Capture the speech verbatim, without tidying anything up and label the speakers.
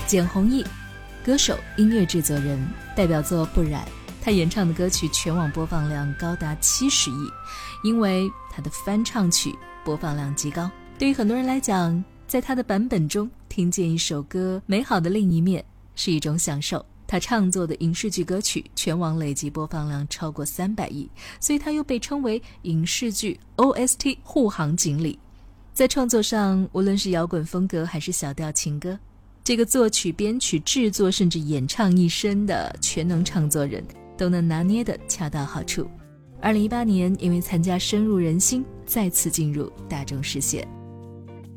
Speaker 1: 简弘毅，歌手、音乐制作人，代表作《不染》，他演唱的歌曲全网播放量高达七十亿，因为他的翻唱曲播放量极高。对于很多人来讲，在他的版本中听见一首歌美好的另一面是一种享受。他创作的影视剧歌曲全网累计播放量超过三百亿，所以他又被称为影视剧 O S T 护航锦鲤。在创作上，无论是摇滚风格还是小调情歌，这个作曲、编曲、制作甚至演唱一身的全能唱作人都能拿捏得恰到好处。二零一八年因为参加深入人心，再次进入大众视线。